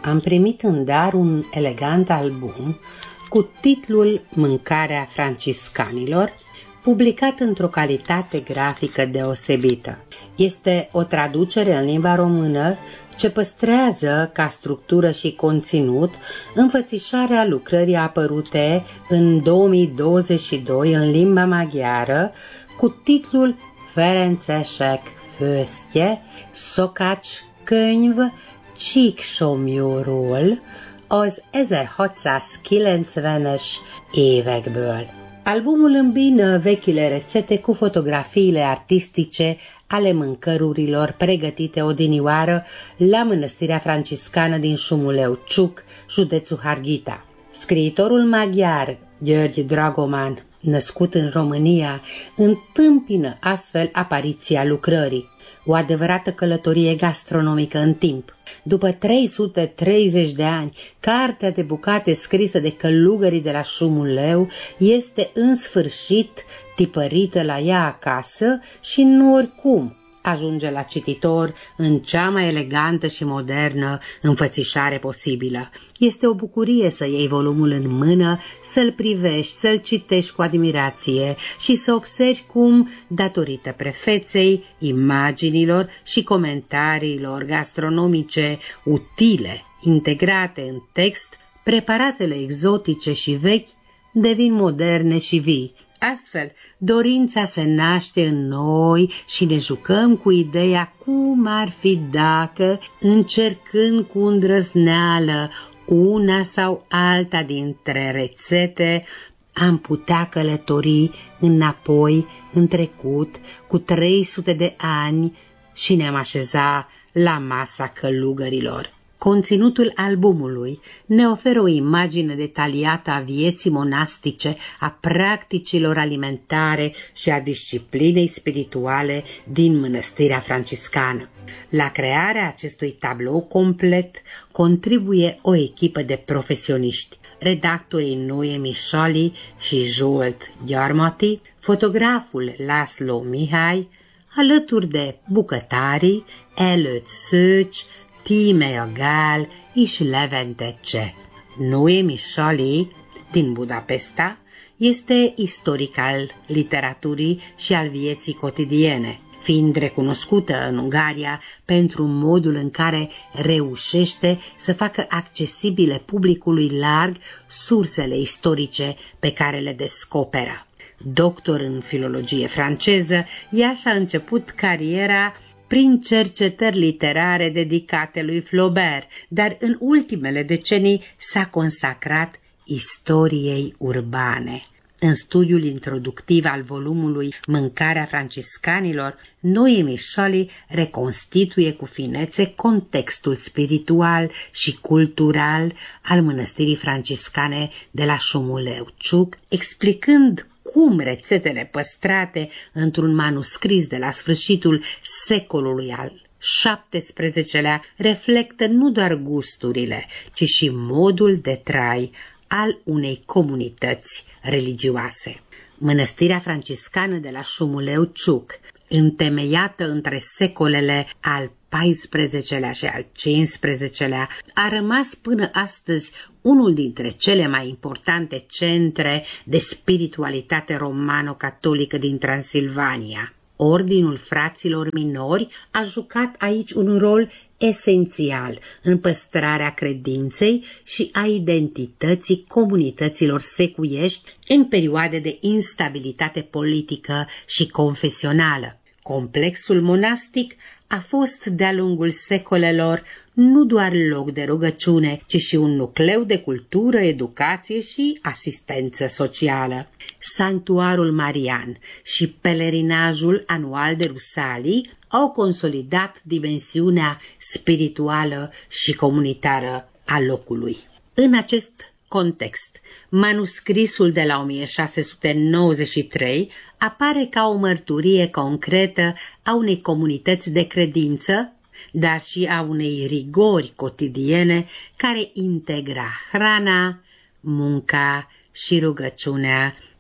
am primit în dar un elegant album cu titlul Mâncarea franciscanilor, publicat într-o calitate grafică deosebită. Este o traducere în limba română ce păstrează ca structură și conținut înfățișarea lucrării apărute în 2022 în limba maghiară cu titlul Ferenczesek főztje, Szokács könyv Csíksomlyóról az 1690-es évekből. Albumul îmbină vechile rețete cu fotografiile artistice ale mâncărurilor pregătite odinioară la mănăstirea franciscană din Șumuleu Ciuc, județul Harghita. Scriitorul maghiar György Dragoman, născut în România, întâmpină astfel apariția lucrării, o adevărată călătorie gastronomică în timp. După 330 de ani, cartea de bucate scrisă de călugării de la Șumuleu este în sfârșit tipărită la ea acasă și nu oricum ajunge la cititor în cea mai elegantă și modernă înfățișare posibilă. Este o bucurie să iei volumul în mână, să-l privești, să-l citești cu admirație și să observi cum, datorită prefeței, imaginilor și comentariilor gastronomice utile, integrate în text, preparatele exotice și vechi devin moderne și vii. Astfel, dorința se naște în noi și ne jucăm cu ideea cum ar fi dacă, încercând cu îndrăzneală una sau alta dintre rețete, am putea călători înapoi în trecut cu 300 de ani și ne-am așeza la masa călugărilor. Conținutul albumului ne oferă o imagine detaliată a vieții monastice, a practicilor alimentare și a disciplinei spirituale din mănăstirea franciscană. La crearea acestui tablou complet contribuie o echipă de profesioniști, redactorii Noemi Șoli și Zsolt Gyarmati, fotograful László Mihai, alături de bucătarii Előtt Szőcs, Tímea Gál és Levente Cseh. Noemi Șoli, din Budapesta, este istoric al literaturii și al vieții cotidiene, fiind recunoscută în Ungaria pentru modul în care reușește să facă accesibile publicului larg sursele istorice pe care le descoperă. Doctor în filologie franceză, ea și-a început cariera prin cercetări literare dedicate lui Flaubert, dar în ultimele decenii s-a consacrat istoriei urbane. În studiul introductiv al volumului Mâncarea franciscanilor, Noemi Șoli reconstituie cu finețe contextul spiritual și cultural al mănăstirii franciscane de la Șumuleu Ciuc, explicând cum rețetele păstrate într-un manuscris de la sfârșitul secolului al XVII-lea reflectă nu doar gusturile, ci și modul de trai al unei comunități religioase. Mănăstirea franciscană de la Șumuleu Ciuc, întemeiată între secolele al XIV-lea și al XV-lea, a rămas până astăzi unul dintre cele mai importante centre de spiritualitate romano-catolică din Transilvania. Ordinul fraților minori a jucat aici un rol esențial în păstrarea credinței și a identității comunităților secuiești în perioade de instabilitate politică și confesională. Complexul monastic a fost de-a lungul secolelor nu doar loc de rugăciune, ci și un nucleu de cultură, educație și asistență socială. Sanctuarul marian și pelerinajul anual de Rusalii au consolidat dimensiunea spirituală și comunitară a locului. În acest context, manuscrisul de la 1693 apare ca o mărturie concretă a unei comunități de credință, dar și a unei rigori cotidiene care integra hrana, munca și rugăciunea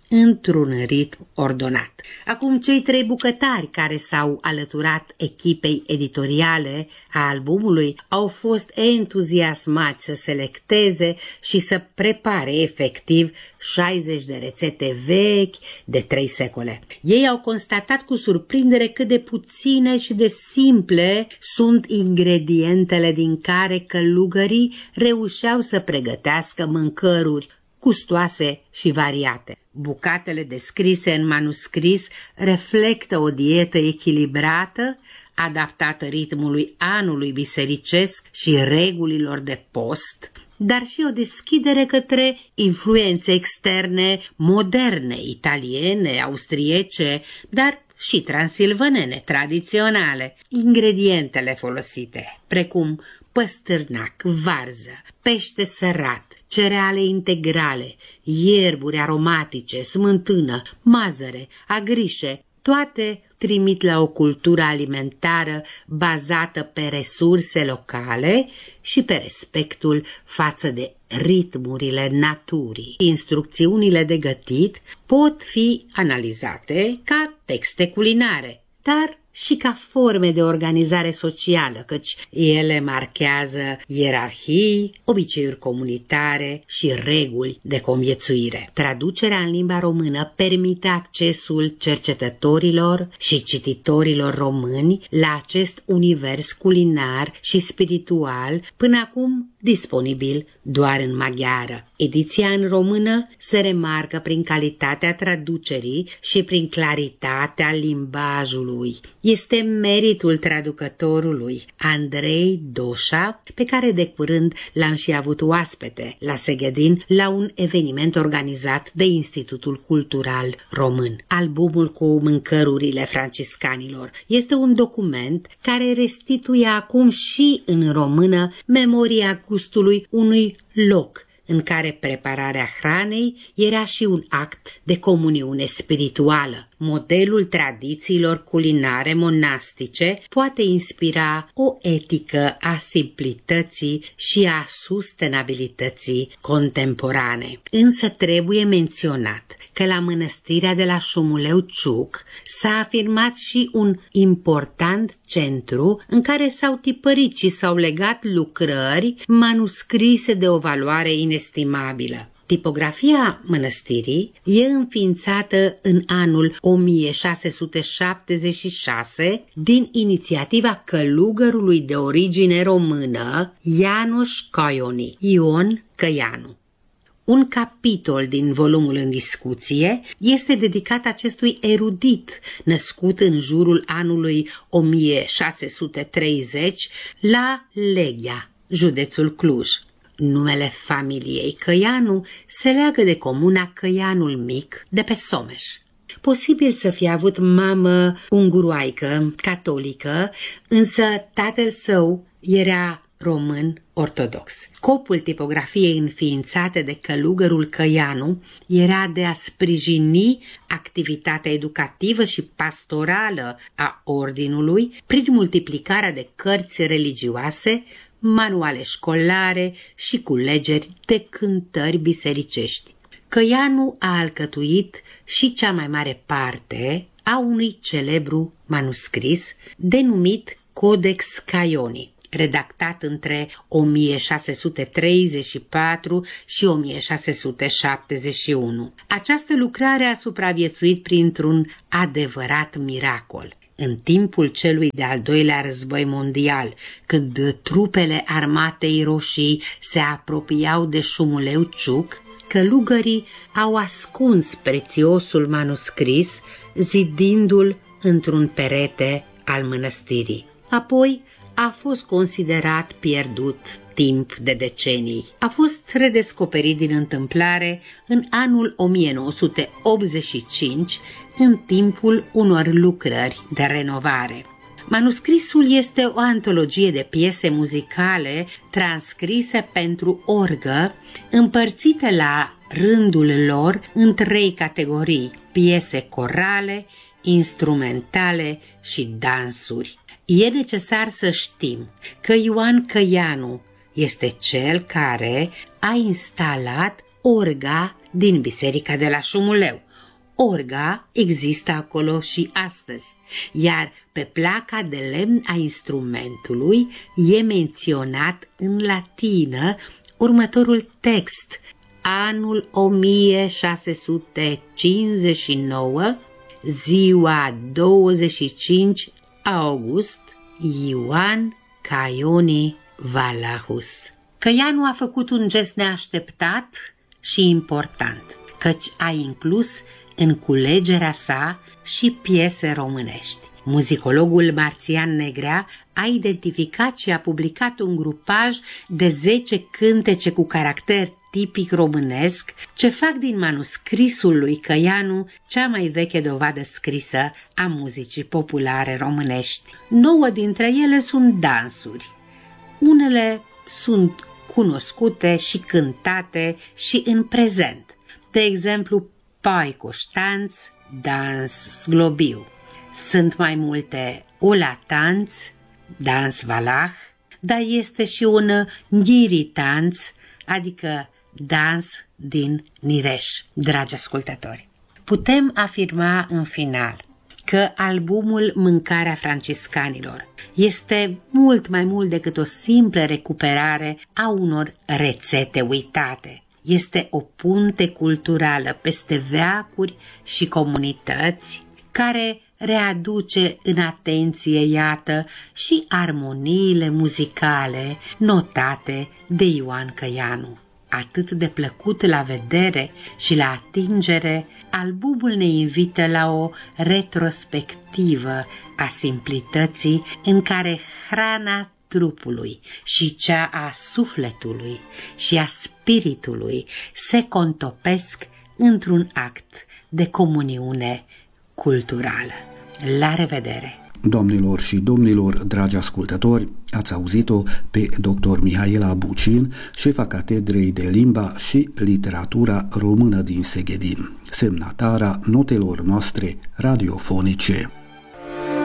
într-un ritm ordonat. Acum, cei 3 bucătari care s-au alăturat echipei editoriale a albumului au fost entuziasmați să selecteze și să prepare efectiv 60 de rețete vechi de 3 secole. Ei au constatat cu surprindere cât de puține și de simple sunt ingredientele din care călugării reușeau să pregătească mâncăruri gustoase și variate. Bucatele descrise în manuscris reflectă o dietă echilibrată, adaptată ritmului anului bisericesc și regulilor de post, dar și o deschidere către influențe externe moderne, italiene, austriece, dar și transilvanene tradiționale. Ingredientele folosite, precum păstârnac, varză, pește sărat, cereale integrale, ierburi aromatice, smântână, mazăre, agrișe, toate trimit la o cultură alimentară bazată pe resurse locale și pe respectul față de ritmurile naturii. Instrucțiunile de gătit pot fi analizate ca texte culinare, dar și ca forme de organizare socială, căci ele marchează ierarhii, obiceiuri comunitare și reguli de conviețuire. Traducerea în limba română permite accesul cercetătorilor și cititorilor români la acest univers culinar și spiritual, până acum disponibil doar în maghiară. Ediția în română se remarcă prin calitatea traducerii și prin claritatea limbajului. Este meritul traducătorului Andrei Doșa, pe care de curând l-am și avut oaspete la Seghedin la un eveniment organizat de Institutul Cultural Român. Albumul cu mâncărurile franciscanilor este un document care restituie acum și în română memoria gustului unui loc în care prepararea hranei era și un act de comuniune spirituală. Modelul tradițiilor culinare monastice poate inspira o etică a simplității și a sustenabilității contemporane. Însă trebuie menționat că la mănăstirea de la Șumuleu Ciuc s-a afirmat și un important centru în care s-au tipărit și s-au legat lucrări manuscrise de o valoare inestimabilă. Tipografia mănăstirii e înființată în anul 1676 din inițiativa călugărului de origine română János Kajoni, Ion Căianu. Un capitol din volumul în discuție este dedicat acestui erudit, născut în jurul anului 1630 la Leghea, județul Cluj. Numele familiei Căianu se leagă de comuna Căianul Mic de pe Someș. Posibil să fie avut mamă unguroaică, catolică, însă tatăl său era român ortodox. Scopul tipografiei înființate de călugărul Căianu era de a sprijini activitatea educativă și pastorală a ordinului prin multiplicarea de cărți religioase, manuale școlare și culegeri de cântări bisericești. Căianu a alcătuit și cea mai mare parte a unui celebru manuscris denumit Codex Caioni, redactat între 1634 și 1671. Această lucrare a supraviețuit printr-un adevărat miracol. În timpul celui de-al doilea război mondial, când trupele armatei roșii se apropiau de Șumuleu Ciuc, călugării au ascuns prețiosul manuscris, zidindu-l într-un perete al mănăstirii. Apoi a fost considerat pierdut timp de decenii. A fost redescoperit din întâmplare în anul 1985, în timpul unor lucrări de renovare. Manuscrisul este o antologie de piese muzicale transcrise pentru orgă, împărțite la rândul lor în 3 categorii: piese corale, instrumentale și dansuri. E necesar să știm că Ioan Căianu este cel care a instalat orga din biserica de la Șumuleu, Orga există acolo și astăzi, iar pe placa de lemn a instrumentului e menționat în latină următorul text: anul 1659, ziua 25 august, Ioan Caioni Valahus. Căianu a făcut un gest neașteptat și important, căci a inclus în culegerea sa și piese românești. Muzicologul Marțian Negrea a identificat și a publicat un grupaj de 10 cântece cu caracter tipic românesc, ce fac din manuscrisul lui Căianu cea mai veche dovadă scrisă a muzicii populare românești. 9 dintre ele sunt dansuri. Unele sunt cunoscute și cântate și în prezent. De exemplu, Paicoștanț, dans zglobiu. Sunt mai multe ulatanț, dans valah, dar este și un ghiritanț, adică dans din Nireș. Dragi ascultători, putem afirma în final că albumul Mâncarea franciscanilor este mult mai mult decât o simplă recuperare a unor rețete uitate. Este o punte culturală peste veacuri și comunități care readuce în atenție, iată, și armoniile muzicale notate de Ioan Căianu. Atât de plăcut la vedere și la atingere, albumul ne invită la o retrospectivă a simplității în care hrana trupului și cea a sufletului și a spiritului se contopesc într-un act de comuniune culturală. La revedere! Doamnelor și domnilor, dragi ascultători, ați auzit-o pe dr. Mihaela Bucin, șefa Catedrei de Limba și Literatura Română din Seghedin, semnatara notelor noastre radiofonice.